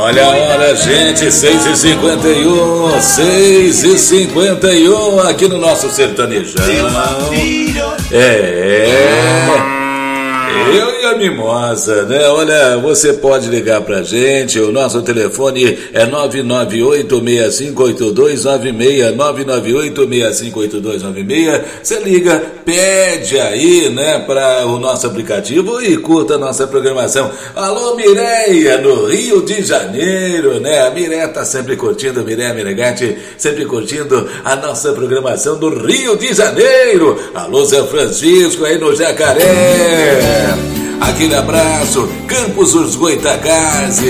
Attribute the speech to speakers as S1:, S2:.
S1: Olha, gente, 6h51, 6h51 aqui no nosso sertanejão. Eu e a Mimosa, né? Olha, você pode ligar pra gente, o nosso telefone é 998-658296, 998-658296. Você liga, pede aí, né, para o nosso aplicativo e curta a nossa programação. Alô, Mireia, no Rio de Janeiro, né? A Mireia tá sempre curtindo, Mireia Menegatti, sempre curtindo a nossa programação do Rio de Janeiro. Alô, Zé Francisco, aí no Jacaré. Aquele abraço, Campos dos Goitacazes.